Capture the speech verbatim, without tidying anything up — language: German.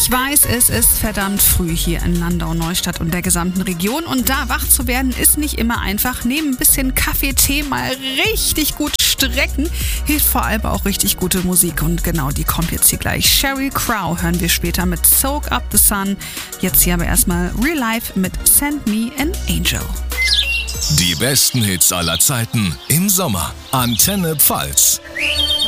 Ich weiß, es ist verdammt früh hier in Landau-Neustadt und der gesamten Region und da wach zu werden ist nicht immer einfach. Neben ein bisschen Kaffee, Tee mal richtig gut strecken, hilft vor allem auch richtig gute Musik und genau die kommt jetzt hier gleich. Sheryl Crow hören wir später mit Soak Up the Sun. Jetzt hier aber erstmal Real Life mit Send Me an Angel. Die besten Hits aller Zeiten im Sommer. Antenne Pfalz.